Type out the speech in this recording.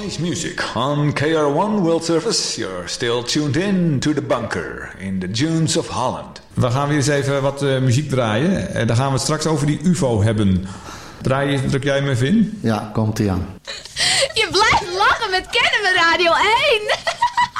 Chinese music on KR1 World Service. You're still tuned in to the bunker in the dunes of Holland. We gaan weer eens even wat muziek draaien. En dan gaan we het straks over die UFO hebben. Druk jij hem even in? Ja, komt ie aan. Je blijft lachen met Kennen met Radio 1.